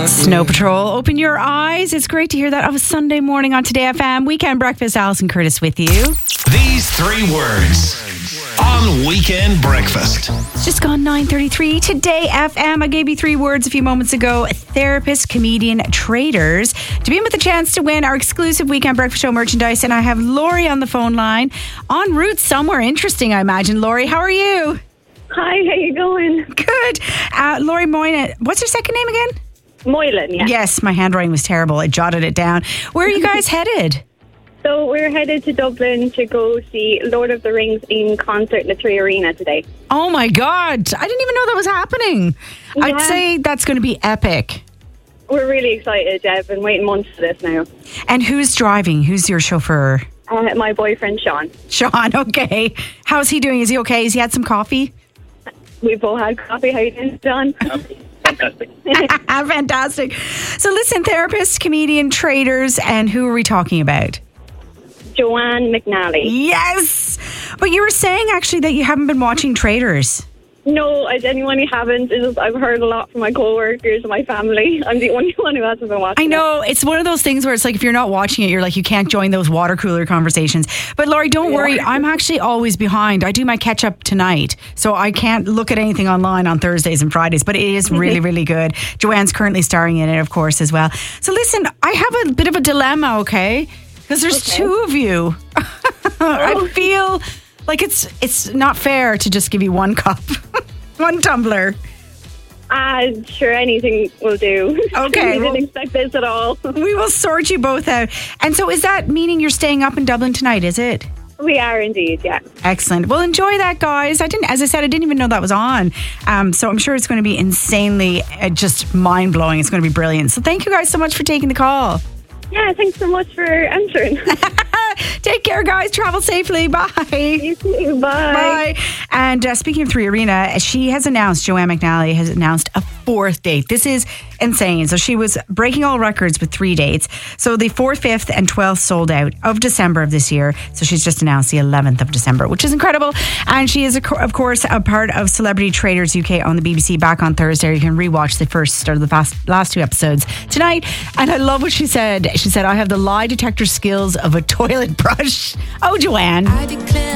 Snow Patrol, open your eyes. It's great to hear that of a Sunday morning on Today FM. Weekend Breakfast, Alison Curtis with you. These three words on Weekend Breakfast. It's just gone 9:33. Today FM, I gave you three words a few moments ago. Therapist, comedian, traders. To be in with a chance to win our exclusive Weekend Breakfast Show merchandise. And I have Laurie on the phone line. En route somewhere interesting, I imagine. Laurie, how are you? Hi, how you going? Good. Laurie Moynihan. What's your second name again? Moylan, yeah. Yes, my handwriting was terrible. I jotted it down. Where are you guys headed? So we're headed to Dublin to go see Lord of the Rings in concert in the Three Arena today. Oh my God. I didn't even know that was happening. Yeah. I'd say that's going to be epic. We're really excited. I've been waiting months for this now. And who's driving? Who's your chauffeur? My boyfriend, Sean. Sean, okay. How's he doing? Is he okay? Has he had some coffee? We've both had coffee. How you doing, John? Fantastic. Fantastic. So listen, therapists, comedian, traders, and who are we talking about? Joanne McNally. Yes. But you were saying actually that you haven't been watching Traders. No, I genuinely haven't. It's just, I've heard a lot from my co-workers and my family. I'm the only one who hasn't been watching I know. It's one of those things where it's like if you're not watching it, you're like, you can't join those water cooler conversations. But Laurie, don't worry. I'm actually always behind. I do my catch up tonight. So I can't look at anything online on Thursdays and Fridays. But it is really, really good. Joanne's currently starring in it, of course, as well. So listen, I have a bit of a dilemma, okay? Because there's two of you. I feel like it's not fair to just give you one cup, one tumbler. Sure, anything will do. Okay. We didn't expect this at all. We will sort you both out. And so is that meaning you're staying up in Dublin tonight, is it? We are indeed, yeah. Excellent. Well, enjoy that, guys. As I said, I didn't even know that was on. So I'm sure it's going to be insanely just mind-blowing. It's going to be brilliant. So thank you guys so much for taking the call. Yeah, thanks so much for answering. Take care, guys. Travel safely. Bye. You too. Bye. Bye. And speaking of Three Arena, Joanne McNally has announced a fourth date. This is insane. So she was breaking all records with 3 dates. So the 4th, 5th and 12th sold out of December of this year. So she's just announced the 11th of December, which is incredible. And she is, of course, a part of Celebrity Traders UK on the BBC back on Thursday. You can rewatch the first or the last 2 episodes tonight. And I love what she said. She said, I have the lie detector skills of a toilet brush. Oh, Joanne.